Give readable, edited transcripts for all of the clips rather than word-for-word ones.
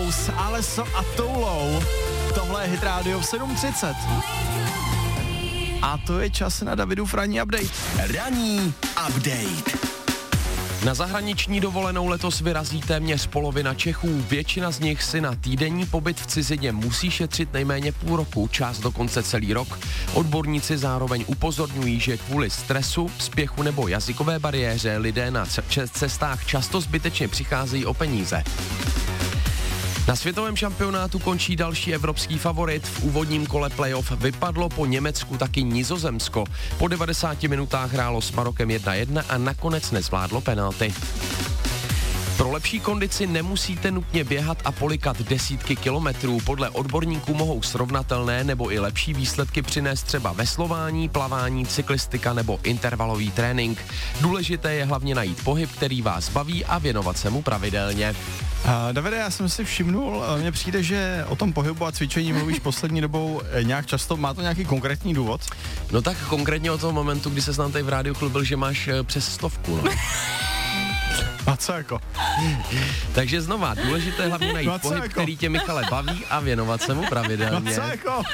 Rose, Alesso a Toulou. Tohle je Hit Radio v 7:30. A to je čas na Davidův ranní update. Ranní update. Na zahraniční dovolenou letos vyrazí téměř polovina Čechů. Většina z nich si na týdenní pobyt v cizině musí šetřit nejméně půl roku, část dokonce celý rok. Odborníci zároveň upozorňují, že kvůli stresu, spěchu nebo jazykové bariéře lidé na cestách často zbytečně přicházejí o peníze. Na světovém šampionátu končí další evropský favorit. V úvodním kole playoff vypadlo po Německu taky Nizozemsko. Po 90 minutách hrálo s Marokem 1-1 a nakonec nezvládlo penalty. Pro lepší kondici nemusíte nutně běhat a polikat desítky kilometrů. Podle odborníků mohou srovnatelné nebo i lepší výsledky přinést třeba veslování, plavání, cyklistika nebo intervalový trénink. Důležité je hlavně najít pohyb, který vás baví a věnovat se mu pravidelně. Davide, já jsem si všimnul, mně přijde, že o tom pohybu a cvičení mluvíš poslední dobou nějak často. Má to nějaký konkrétní důvod? No tak konkrétně od toho momentu, kdy se nám tady v rádiu chlubil, že máš přes 100, no. A co jako? Takže znova, důležité hlavně najít pohyb, jako? Který tě, Michale, baví a věnovat se mu pravidelně. No co jako?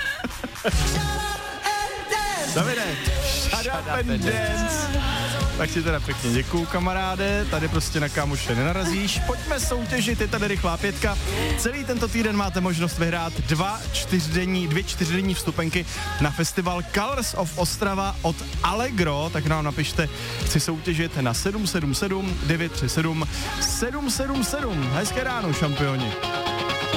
Davide, shut up and dance. Tak si teda pěkně děkuju, kamaráde, tady prostě na kámoše nenarazíš. Pojďme soutěžit, je tady rychlá pětka. Celý tento týden máte možnost vyhrát dvě čtyřdenní vstupenky na festival Colors of Ostrava od Allegro, tak nám napište, chci soutěžit na 777 937 777. Hezké ráno, šampioni.